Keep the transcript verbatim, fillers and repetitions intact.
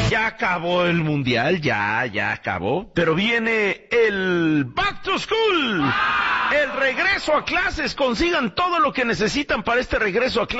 Ya acabó el mundial, ya, ya acabó. Pero viene el Back to School. El regreso a clases. Consigan todo lo que necesitan para este regreso a clases.